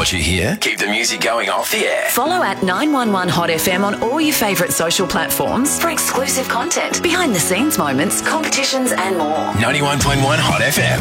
what you hear? Keep the music going off the air. Follow at 911 Hot FM on all your favourite social platforms for exclusive content, behind the scenes moments, competitions and more. 91.1 Hot FM.